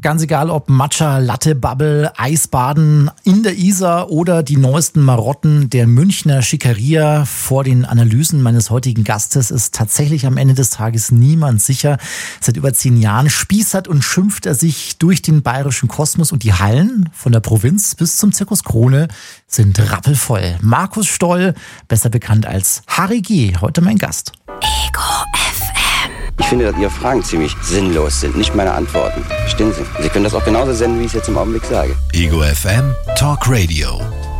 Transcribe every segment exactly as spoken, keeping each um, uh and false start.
Ganz egal ob Matcha, Latte, Bubble, Eisbaden in der Isar oder die neuesten Marotten der Münchner Schickeria. Vor den Analysen meines heutigen Gastes ist tatsächlich am Ende des Tages niemand sicher. Seit über zehn Jahren spießert und schimpft er sich durch den bayerischen Kosmos und die Hallen von der Provinz bis zum Zirkus Krone sind rappelvoll. Markus Stoll, besser bekannt als Harry G., heute mein Gast. Ego F M. Ich finde, dass Ihre Fragen ziemlich sinnlos sind, nicht meine Antworten. Verstehen Sie? Sie können das auch genauso senden, wie ich es jetzt im Augenblick sage. Ego F M Talk Radio.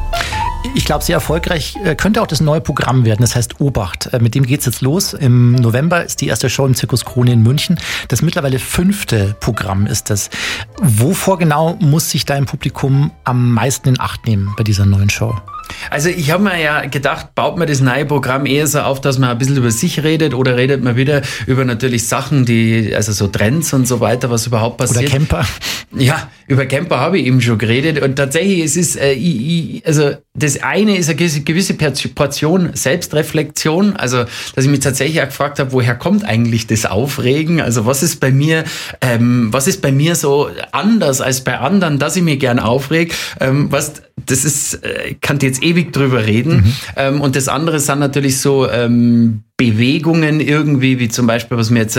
Ich glaube, sehr erfolgreich könnte auch das neue Programm werden. Das heißt Obacht. Mit dem geht's jetzt los. Im November ist die erste Show im Zirkus Krone in München. Das mittlerweile fünfte Programm ist das. Wovor genau muss sich dein Publikum am meisten in Acht nehmen bei dieser neuen Show? Also ich habe mir ja gedacht, baut man das neue Programm eher so auf, dass man ein bisschen über sich redet oder redet man wieder über natürlich Sachen, die, also so Trends und so weiter, was überhaupt passiert. Oder Camper. Ja, über Camper habe ich eben schon geredet und tatsächlich es ist äh, ich, ich, also das eine ist eine gewisse Portion Selbstreflexion, also dass ich mich tatsächlich auch gefragt habe, woher kommt eigentlich das Aufregen, also was ist bei mir ähm, was ist bei mir so anders als bei anderen, dass ich mich gern aufreg, ähm, was das ist, äh, kann jetzt ewig drüber reden. Mhm. Ähm, und das andere sind natürlich so ähm, Bewegungen irgendwie, wie zum Beispiel, was mir jetzt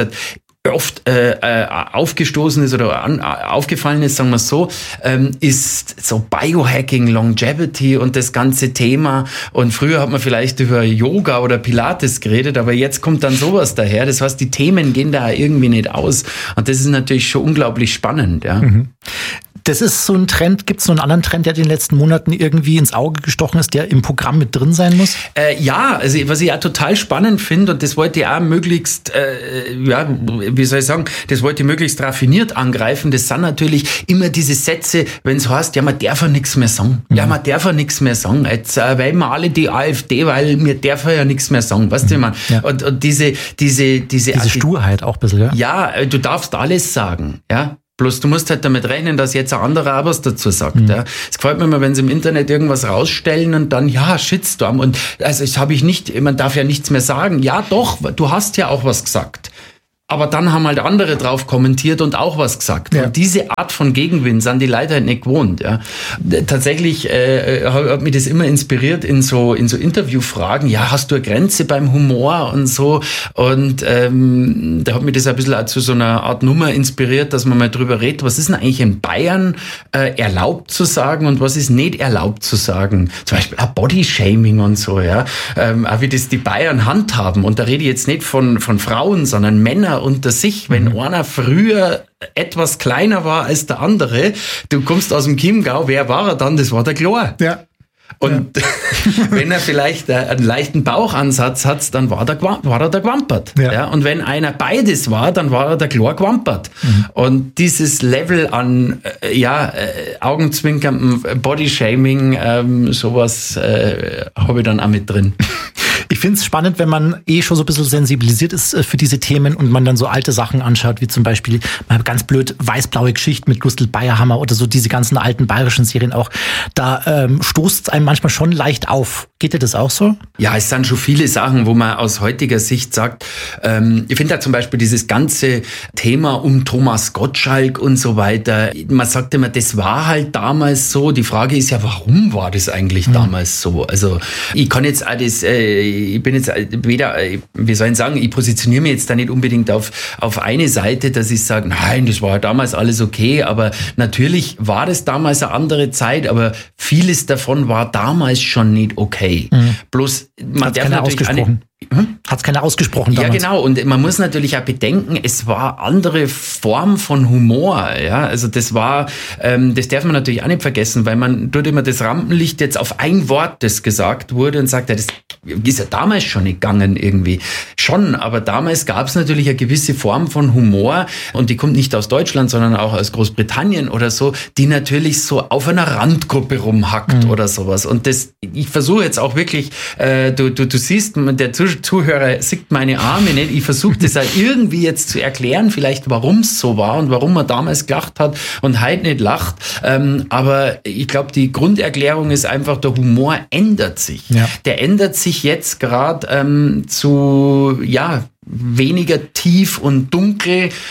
oft äh, äh, aufgestoßen ist oder an, aufgefallen ist, sagen wir es so, ähm, ist so Biohacking, Longevity und das ganze Thema. Und früher hat man vielleicht über Yoga oder Pilates geredet, aber jetzt kommt dann sowas daher. Das heißt, die Themen gehen da irgendwie nicht aus. Und das ist natürlich schon unglaublich spannend. Ja. Mhm. Das ist so ein Trend. Gibt es noch einen anderen Trend, der in den letzten Monaten irgendwie ins Auge gestochen ist, der im Programm mit drin sein muss? Äh, ja, also was ich auch total spannend finde und das wollte ich auch möglichst, äh, ja, wie soll ich sagen, das wollte ich möglichst raffiniert angreifen. Das sind natürlich immer diese Sätze, wenn es heißt, ja, man darf ja nichts mehr sagen. Mhm. Ja, man darf ja nichts mehr sagen. Jetzt äh, wählen wir alle die AfD, weil mir darf ja nichts mehr sagen. Weißt du, mhm. man? Ja. Und, und diese, diese, diese, diese Sturheit auch ein bisschen, ja? Ja, du darfst alles sagen, ja. Bloß du musst halt damit rechnen, dass jetzt ein anderer auch was dazu sagt. Mhm. Ja. Es gefällt mir immer, wenn sie im Internet irgendwas rausstellen und dann, ja, Shitstorm. Und also das habe ich nicht, man darf ja nichts mehr sagen. Ja doch, du hast ja auch was gesagt. Aber dann haben halt andere drauf kommentiert und auch was gesagt. Ja. Und diese Art von Gegenwind sind die Leute halt nicht gewohnt. Ja. Tatsächlich äh, hat mich das immer inspiriert in so in so Interviewfragen. Ja, hast du eine Grenze beim Humor und so? Und ähm, da hat mich das ein bisschen auch zu so einer Art Nummer inspiriert, dass man mal drüber redet. Was ist denn eigentlich in Bayern äh, erlaubt zu sagen und was ist nicht erlaubt zu sagen? Zum Beispiel auch Bodyshaming und so. Ja, ähm, auch wie das die Bayern handhaben. Und da rede ich jetzt nicht von von Frauen, sondern Männer unter sich, wenn mhm. einer früher etwas kleiner war als der andere, du kommst aus dem Chiemgau, wer war er dann? Das war der Chlor. Ja. Und ja. wenn er vielleicht einen leichten Bauchansatz hat, dann war, der, war er der Gwampert. Ja. Ja, und wenn einer beides war, dann war er der Chlor Gwampert. Mhm. Und dieses Level an äh, ja, äh, augenzwinkerndem Bodyshaming, ähm, sowas äh, habe ich dann auch mit drin. Ich finde es spannend, wenn man eh schon so ein bisschen sensibilisiert ist für diese Themen und man dann so alte Sachen anschaut, wie zum Beispiel mal ganz blöd Weiß-blaue Geschichte mit Gustl Bayerhammer oder so diese ganzen alten bayerischen Serien auch. Da ähm, stoßt es einem manchmal schon leicht auf. Geht dir das auch so? Ja, es sind schon viele Sachen, wo man aus heutiger Sicht sagt, ähm, ich finde da zum Beispiel dieses ganze Thema um Thomas Gottschalk und so weiter. Man sagt immer, das war halt damals so. Die Frage ist ja, warum war das eigentlich mhm. damals so? Also ich kann jetzt auch das... Äh, ich bin jetzt weder, wie soll ich sagen, ich positioniere mich jetzt da nicht unbedingt auf, auf eine Seite, dass ich sage, nein, das war ja damals alles okay, aber natürlich war das damals eine andere Zeit, aber vieles davon war damals schon nicht okay. Mhm. Bloß, man Hat's darf natürlich eine, hm? Hat es keiner ausgesprochen damals. Ja, genau. Und man muss natürlich auch bedenken, es war andere Form von Humor. Ja, also das war, ähm, das darf man natürlich auch nicht vergessen, weil man tut immer das Rampenlicht jetzt auf ein Wort, das gesagt wurde und sagt, ja, das ist ja damals schon nicht gegangen irgendwie. Schon, aber damals gab es natürlich eine gewisse Form von Humor und die kommt nicht aus Deutschland, sondern auch aus Großbritannien oder so, die natürlich so auf einer Randgruppe rumhackt mhm. oder sowas. Und das, ich versuche jetzt auch wirklich, äh, du, du, du siehst, der Zuhörer sieht meine Arme nicht. Ich versuche das halt irgendwie jetzt zu erklären, vielleicht warum es so war und warum man damals gelacht hat und heute nicht lacht. Ähm, aber ich glaube, die Grunderklärung ist einfach, der Humor ändert sich. Ja. Der ändert sich jetzt gerade ähm, zu, ja, weniger tief und dunkel,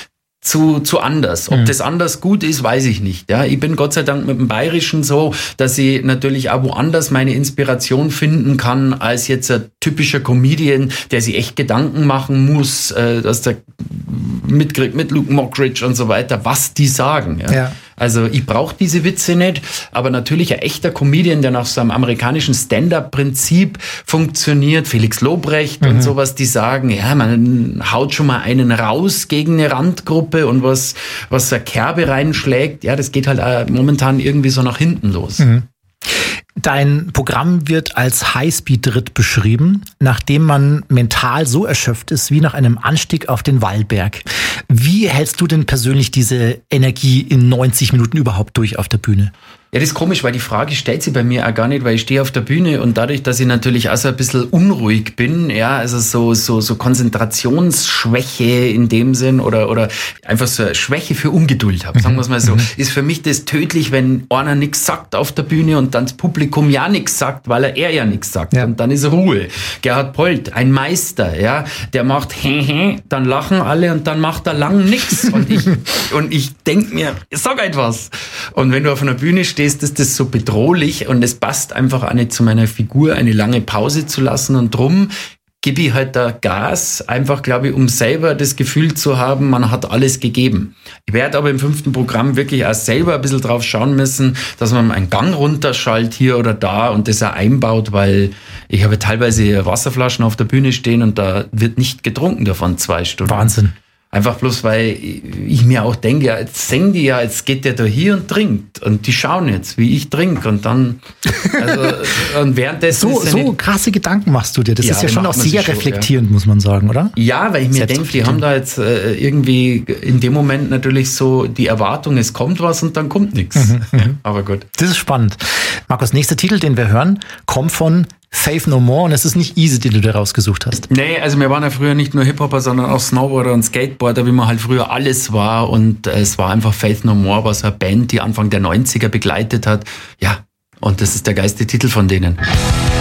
zu, zu anders. Ob mhm. das anders gut ist, weiß ich nicht. Ja, ich bin Gott sei Dank mit dem Bayerischen so, dass ich natürlich auch woanders meine Inspiration finden kann, als jetzt ein typischer Comedian, der sich echt Gedanken machen muss, äh, dass der mitkriegt mit Luke Mockridge und so weiter, was die sagen. Ja. Ja. Also ich brauche diese Witze nicht, aber natürlich ein echter Comedian, der nach so einem amerikanischen Stand-up-Prinzip funktioniert, Felix Lobrecht mhm. und sowas, die sagen, ja, man haut schon mal einen raus gegen eine Randgruppe und was, was eine Kerbe reinschlägt, ja, das geht halt auch momentan irgendwie so nach hinten los. Mhm. Dein Programm wird als Highspeed-Ritt beschrieben, nachdem man mental so erschöpft ist wie nach einem Anstieg auf den Wallberg. Wie hältst du denn persönlich diese Energie in neunzig Minuten überhaupt durch auf der Bühne? Ja, das ist komisch, weil die Frage stellt sich bei mir auch gar nicht, weil ich stehe auf der Bühne und dadurch, dass ich natürlich auch so ein bisschen unruhig bin, ja, also so, so, so Konzentrationsschwäche in dem Sinn oder, oder einfach so eine Schwäche für Ungeduld habe, sagen wir es mal so, ist für mich das tödlich, wenn einer nichts sagt auf der Bühne und dann das Publikum ja nichts sagt, weil er, er ja nichts sagt. Ja. Und dann ist Ruhe. Gerhard Polt, ein Meister, ja, der macht hehe, dann lachen alle und dann macht er lang nichts. Und ich, und ich denke mir, sag etwas. Und wenn du auf einer Bühne stehst, ist das so bedrohlich und es passt einfach auch nicht zu meiner Figur, eine lange Pause zu lassen und drum gebe ich halt da Gas, einfach glaube ich, um selber das Gefühl zu haben, man hat alles gegeben. Ich werde aber im fünften Programm wirklich auch selber ein bisschen drauf schauen müssen, dass man einen Gang runterschaltet hier oder da und das auch einbaut, weil ich habe teilweise Wasserflaschen auf der Bühne stehen und da wird nicht getrunken davon zwei Stunden. Wahnsinn. Einfach bloß, weil ich mir auch denke, ja, jetzt singen die ja, jetzt geht der da hier und trinkt. Und die schauen jetzt, wie ich trinke. Und dann, also, und währenddessen. So, so nicht, krasse Gedanken machst du dir. Das ja, ist ja schon auch sehr reflektierend, schon, ja. muss man sagen, oder? Ja, weil ich mir denke, die haben da jetzt äh, irgendwie in dem Moment natürlich so die Erwartung, es kommt was und dann kommt nichts. Mhm, ja, aber gut. Das ist spannend. Markus, nächster Titel, den wir hören, kommt von Faith No More und es ist nicht Easy, den du dir rausgesucht hast. Nee, also wir waren ja früher nicht nur Hip-Hopper, sondern auch Snowboarder und Skateboarder, wie man halt früher alles war und es war einfach Faith No More, war so eine Band, die Anfang der neunziger begleitet hat. Ja, und das ist der geilste Titel von denen.